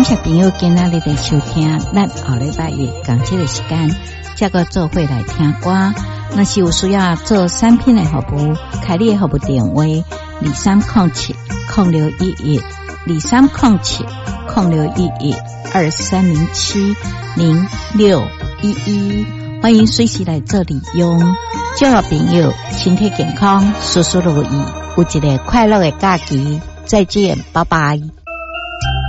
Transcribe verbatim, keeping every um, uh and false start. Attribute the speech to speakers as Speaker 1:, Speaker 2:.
Speaker 1: 谢朋友今仔日的收听，咱后礼拜日同这个时间再个做伙来听歌。若是有需要做产品的服务，开你的服务电话二三零七零六一一二三零七零六一一二三零七零六一一，欢迎随时来做利用。祝福朋友身体健康，事事如意，有一个快乐的假期。再见，拜拜。